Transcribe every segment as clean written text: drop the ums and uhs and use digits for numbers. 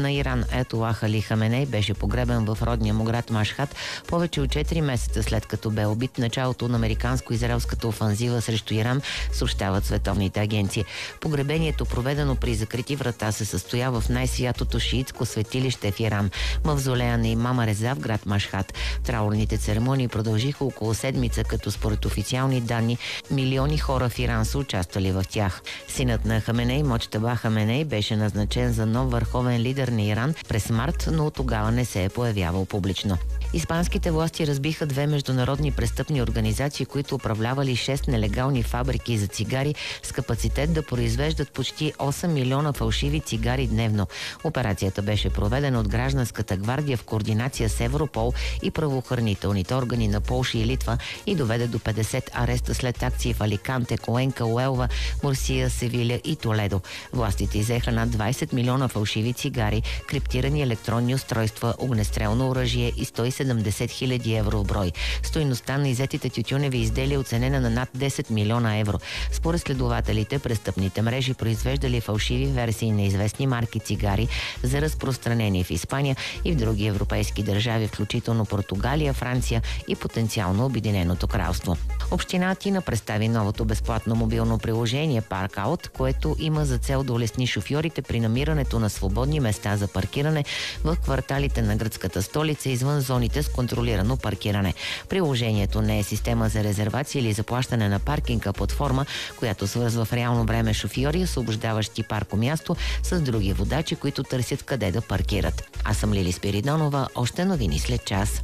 на Иран Аятолах Али Хаменей беше погребен в родния му град Машхад повече от 4 месеца след като бе убит в началото на американско-израелската офанзива срещу Иран, съобщават световните агенции. Погребението, проведено при закрити врата, се състоя в най-святото шиитско светилище в Иран, мавзолея на имама Реза в град Машхад. Траурните церемонии продължиха около седмица, като според официални данни милиони хора в Иран са участвали в тях. Синът на Хаменей, Моджтаба Хаменей, беше назначен за нов върховен лидер на Иран през март, но от тогава не се е появявал публично. Испанските власти разбиха 2 международни престъпни организации, които управлявали 6 нелегални фабрики за цигари с капацитет да произвеждат почти 8 милиона фалшиви цигари дневно. Операцията беше проведена от гражданската гвардия в координация с Европол и правоохранителните органи на Полша и Литва и доведе до 50 ареста след акции в Аликанте, Коенка, Уелва, Мурсия, Севиля и Толедо. Властите иззеха над 20 милиона фалшиви цигари, криптирани електронни устройства, огнестрелно оръжие и 170 хиляди евро в брой. Стойността на иззетите тютюневи изделия е оценена на над 10 милиона евро. Според следователите, престъпните мрежи произвеждали фалшиви версии на известни марки цигари за разпространение в Испания и в други европейски държави, включително Португалия, Франция и потенциално Обединеното кралство. Община Атина представи новото безплатно мобилно приложение Parkout, което има за цел да улесни шофьорите при намирането на свободни места за паркиране в кварталите на гръцката столица извън зоните с контролирано паркиране. Приложението не е система за резервация или заплащане на паркинга, платформа, която свързва в реално време шофьори, освобождаващи паркомясто с други водачи, които търсят къде да паркират. Аз съм Лили Спиридонова, още новини след час.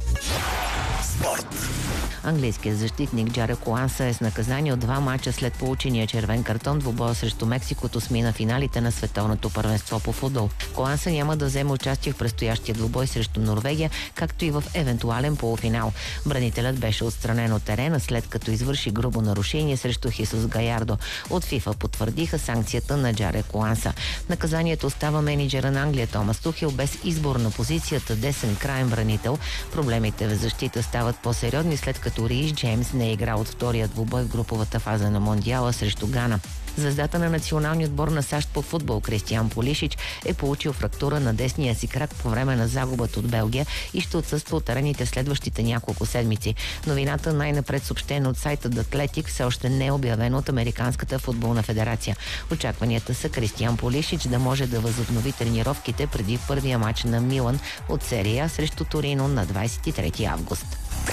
Спорт. Английският защитник Джарек Уанса е с наказание от 2 мача след получения червен картон. Двубоя срещу Мексико смина финалите на световното първенство по футбол. Уанса няма да вземе участие в предстоящия двубой срещу Норвегия, както и в евентуален полуфинал. Бранителят беше отстранен от терена, след като извърши грубо нарушение срещу Хесус Гаярдо. От ФИФА потвърдиха санкцията на Джарек Уанса. Наказанието остава мениджера на Англия Томас Тухел без избор на позицията десен краен бранител. Проблемите в защита стават по-сериозни, след като Рис Джеймс не е играл от втория двубой в груповата фаза на Мондиала срещу Гана. Звездата на националния отбор на САЩ по футбол Кристиан Пулишич е получил фрактура на десния си крак по време на загубата от Белгия и ще отсъства от арените в следващите няколко седмици. Новината, най-напред съобщена от сайта The Athletic, все още не е обявена от Американската футболна федерация. Очакванията са Кристиан Пулишич да може да възобнови тренировките преди първия матч на Милан от серия срещу Торино на 23 август.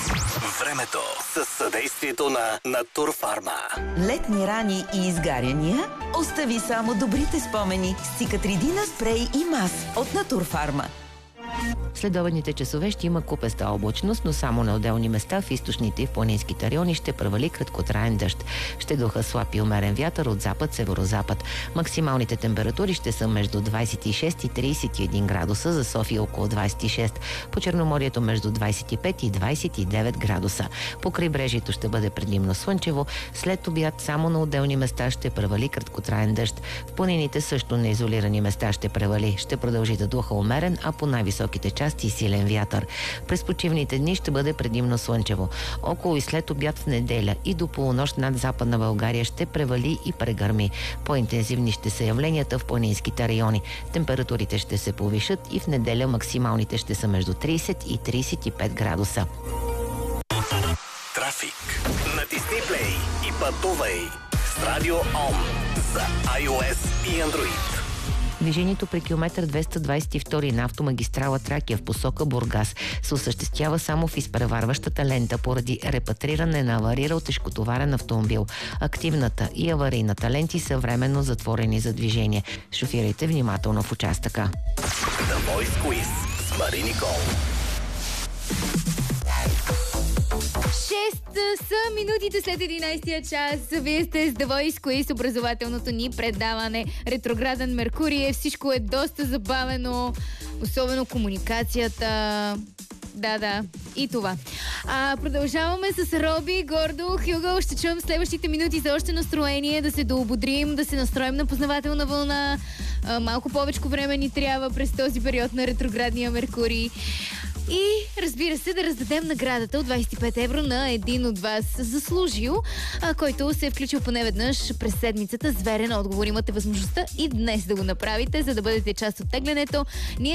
Времето със съдействието на Натурфарма. Летни рани и изгаряния? Остави само добрите спомени с Цикатридина спрей и мас от Натурфарма. Следобедните часове ще има купеста облачност, но само на отделни места в източните и в планинските райони ще превали краткотраен дъжд. Ще духа слаб и умерен вятър от запад-северозапад. Максималните температури ще са между 26 и 31 градуса, за София около 26, по Черноморието между 25 и 29 градуса. По крайбрежието ще бъде предимно слънчево, след обяд само на отделни места ще превали краткотраен дъжд. В планините също на изолирани места ще превали. Ще продължи да духа умерен, а по най-високите части силен вятър. През почивните дни ще бъде предимно слънчево. Около и след обяд в неделя и до полунощ над Западна България ще превали и прегърми. По-интензивни ще са явленията в планинските райони. Температурите ще се повишат и в неделя максималните ще са между 30 и 35 градуса. Трафик. Натисни плей и пътувай с Радио ОМ за iOS и Android. Движението при километър 222 на автомагистрала Тракия в посока Бургас се осъществява само в изпреварващата лента поради репатриране на аварирал тежкотоварен автомобил. Активната и аварийната ленти са временно затворени за движение. Шофирайте внимателно в участъка. The Voice Quiz с Мари Никол. 6 са минутите след 11-я час. Вие сте с The Voice Quiz, образователното ни предаване. Ретрограден Меркурий, всичко е доста забавено, особено комуникацията. Да, и това. Продължаваме с Роби, Гордо, Хюго. Ще чуем следващите минути за още настроение, да се доободрим, да се настроим на познавателна вълна. Малко повече време ни трябва през този период на ретроградния Меркурий. И, разбира се, да раздадем наградата от 25 евро на един от вас заслужил, който се е включил поне веднъж през седмицата с верен отговор. Имате възможността и днес да го направите, за да бъдете част от теглянето. Ние